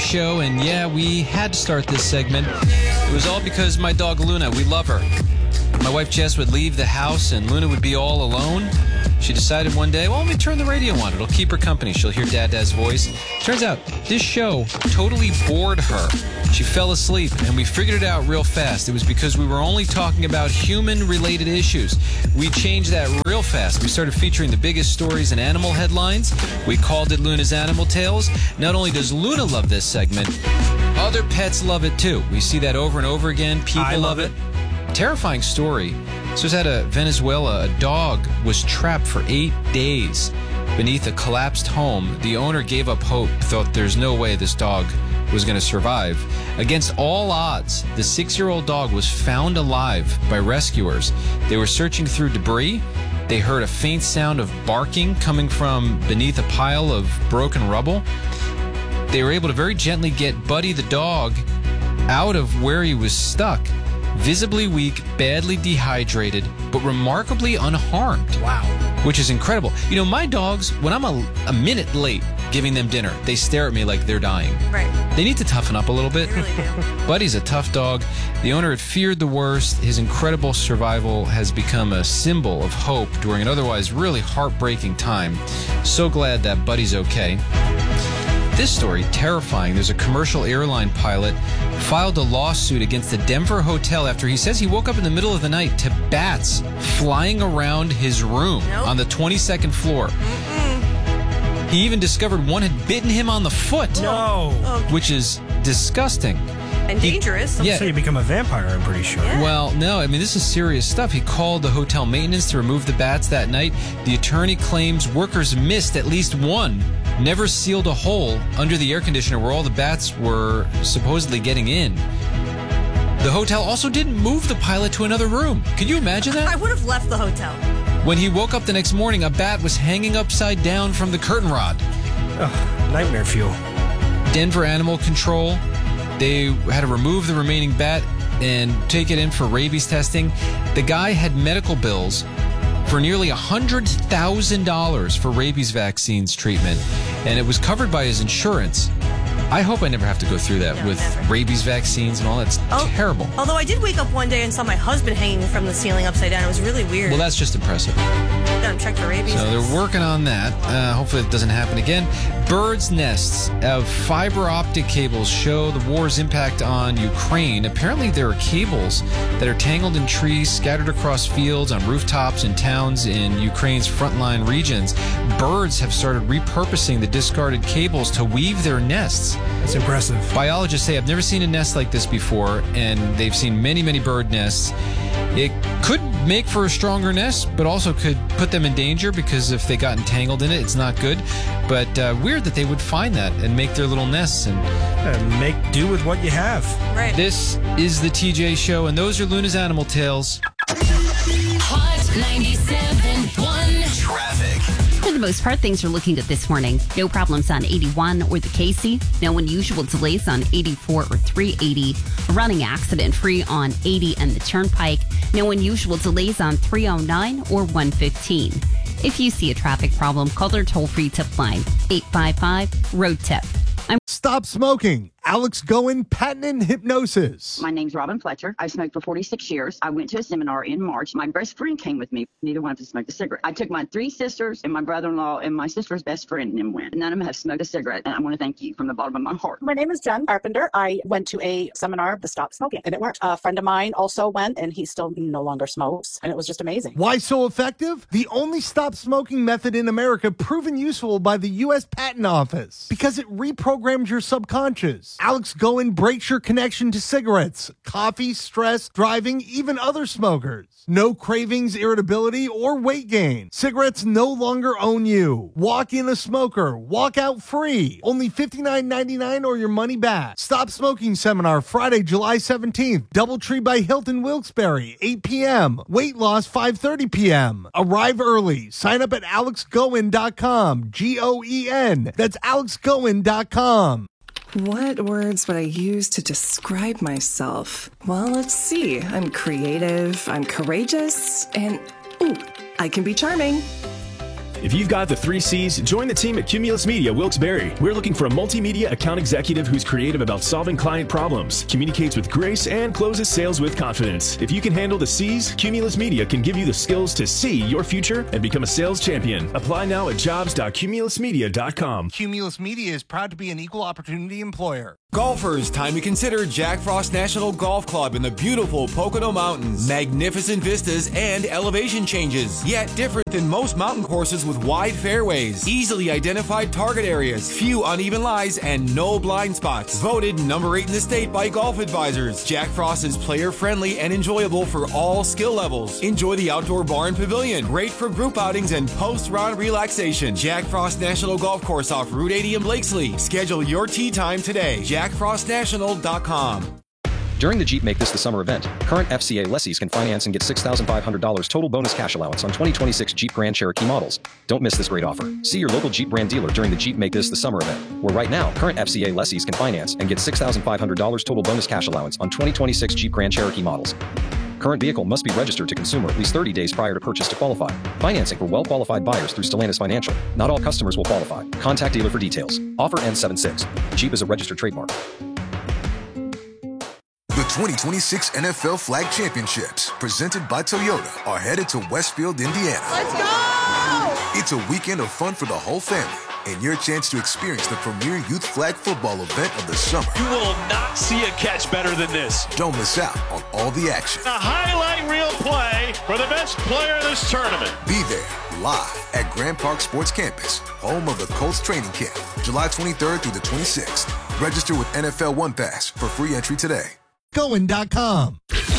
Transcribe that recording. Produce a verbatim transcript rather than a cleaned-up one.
Show, and yeah, we had to start this segment. It was all because my dog Luna, we love her. My wife Jess would leave the house and Luna would be all alone. She decided one day, well, let me turn the radio on. It'll keep her company. She'll hear Dad Dad's voice. Turns out this show totally bored her. She fell asleep, and we figured it out real fast. It was because we were only talking about human-related issues. We changed that real fast. We started featuring the biggest stories and animal headlines. We called it Luna's Animal Tales. Not only does Luna love this segment, other pets love it too. We see that over and over again. People I love, love it. it. Terrifying story. This was out of Venezuela. A dog was trapped for eight days beneath a collapsed home. The owner gave up hope, thought there's no way this dog was going to survive. Against all odds, the six-year-old dog was found alive by rescuers. They were searching through debris. They heard a faint sound of barking coming from beneath a pile of broken rubble. They were able to very gently get Buddy the dog out of where he was stuck. Visibly weak, badly dehydrated, but remarkably unharmed. Wow. Which is incredible. You know, my dogs, when I'm a, a minute late giving them dinner, they stare at me like they're dying. Right. They need to toughen up a little bit. They really do. Buddy's a tough dog. The owner had feared the worst. His incredible survival has become a symbol of hope during an otherwise really heartbreaking time. So glad that Buddy's okay. This story, terrifying. There's a commercial airline pilot filed a lawsuit against the Denver hotel after he says he woke up in the middle of the night to bats flying around his room Nope. on the twenty-second floor. Mm-mm. He even discovered one had bitten him on the foot, No. Oh, which is disgusting. and dangerous. Yeah. So you become a vampire, I'm pretty sure. Yeah. Well, no, I mean, this is serious stuff. He called the hotel maintenance to remove the bats that night. The attorney claims workers missed at least one, never sealed a hole under the air conditioner where all the bats were supposedly getting in. The hotel also didn't move the pilot to another room. Can you imagine that? I would have left the hotel. When he woke up the next morning, a bat was hanging upside down from the curtain rod. Ugh, nightmare fuel. Denver Animal Control, they had to remove the remaining bat and take it in for rabies testing. The guy had medical bills for nearly one hundred thousand dollars for rabies vaccines treatment, and it was covered by his insurance. I hope I never have to go through that No, with never. rabies vaccines and all. That's Oh, terrible. Although I did wake up one day and saw my husband hanging from the ceiling upside down. It was really weird. Well, that's just impressive. Got him checked for rabies. So they're working on that. Uh, hopefully it doesn't happen again. Birds' nests of fiber optic cables show the war's impact on Ukraine. Apparently there are cables that are tangled in trees scattered across fields, on rooftops, in towns in Ukraine's frontline regions. Birds have started repurposing the discarded cables to weave their nests. That's impressive. Biologists say I've never seen a nest like this before, and they've seen many, many bird nests. It could make for a stronger nest, but also could put them in danger because if they got entangled in it, it's not good. But uh, weird that they would find that and make their little nests. And Uh, make do with what you have. right. this is the T J Show, and those are Luna's Animal Tales. Hot ninety-seven point one. Traffic. For the most part, things are looking good this morning. No problems on eighty-one or the Casey. No unusual delays on eighty-four or three eighty. Running accident-free on eighty and the Turnpike. No unusual delays on three oh nine or one fifteen. If you see a traffic problem, call their toll-free tip line, eight five five, road tip. I'm Stop smoking. Alex Goen, patent and hypnosis. My name's Robin Fletcher. I've smoked for forty-six years. I went to a seminar in March. My best friend came with me. Neither one of us smoked a cigarette. I took my three sisters and my brother-in-law and my sister's best friend and then went. None of them have smoked a cigarette. And I want to thank you from the bottom of my heart. My name is Jen Carpenter. I went to a seminar, the Stop Smoking, and it worked. A friend of mine also went, and he still no longer smokes, and it was just amazing. Why so effective? The only stop smoking method in America proven useful by the U S Patent Office because it reprograms your subconscious. Alex Goen breaks your connection to cigarettes, coffee, stress, driving, even other smokers. No cravings, irritability, or weight gain. Cigarettes no longer own you. Walk in a smoker. Walk out free. Only fifty-nine ninety-nine or your money back. Stop Smoking Seminar Friday, July seventeenth. Doubletree by Hilton Wilkes-Barre, eight p.m. Weight loss, five thirty p.m. Arrive early. Sign up at alex goen dot com. G O E N. That's alex goen dot com. What words would I use to describe myself? Well, let's see. I'm creative, I'm courageous, and ooh, I can be charming. If you've got the three C's, join the team at Cumulus Media Wilkes-Barre. We're looking for a multimedia account executive who's creative about solving client problems, communicates with grace, and closes sales with confidence. If you can handle the C's, Cumulus Media can give you the skills to see your future and become a sales champion. Apply now at jobs dot cumulus media dot com. Cumulus Media is proud to be an equal opportunity employer. Golfers, time to consider Jack Frost National Golf Club in the beautiful Pocono Mountains. Magnificent vistas and elevation changes, yet different than most mountain courses with wide fairways, easily identified target areas, few uneven lies, and no blind spots. Voted number eight in the state by Golf Advisors. Jack Frost is player-friendly and enjoyable for all skill levels. Enjoy the outdoor bar and pavilion, great for group outings and post-round relaxation. Jack Frost National Golf Course off Route eighty in Blakesley. Schedule your tee time today. jack frost national dot com. During the Jeep Make This the Summer event, current F C A lessees can finance and get six thousand five hundred dollars total bonus cash allowance on twenty twenty-six Jeep Grand Cherokee models. Don't miss this great offer. See your local Jeep brand dealer during the Jeep Make This the Summer event, where right now, current F C A lessees can finance and get six thousand five hundred dollars total bonus cash allowance on twenty twenty-six Jeep Grand Cherokee models. Current vehicle must be registered to consumer at least thirty days prior to purchase to qualify. Financing for well-qualified buyers through Stellantis Financial. Not all customers will qualify. Contact dealer for details. Offer ends seven six. Jeep is a registered trademark. The twenty twenty-six N F L Flag Championships, presented by Toyota, are headed to Westfield, Indiana. Let's go! It's a weekend of fun for the whole family, and your chance to experience the premier youth flag football event of the summer. You will not see a catch better than this. Don't miss out on all the action. A highlight reel play for the best player of this tournament. Be there live at Grand Park Sports Campus, home of the Colts training camp, July twenty-third through the twenty-sixth. Register with N F L One Pass for free entry today. Going dot com.